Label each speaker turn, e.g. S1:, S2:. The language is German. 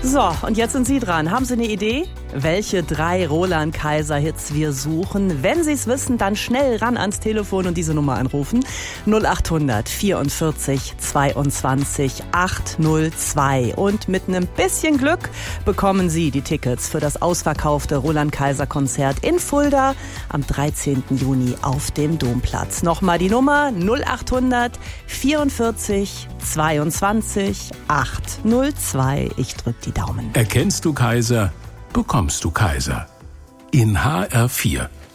S1: So, und jetzt sind Sie dran. Haben Sie eine Idee, welche 3 Roland Kaiser Hits wir suchen? Wenn Sie es wissen, dann schnell ran ans Telefon und diese Nummer anrufen. 0800 44 22 802. Und mit einem bisschen Glück bekommen Sie die Tickets für das ausverkaufte Roland Kaiser Konzert in Fulda am 13. Juni auf dem Domplatz. Nochmal die Nummer 0800 44 22 802. Ich drück die Daumen.
S2: Erkennst du Kaiser, bekommst du Kaiser. In HR4.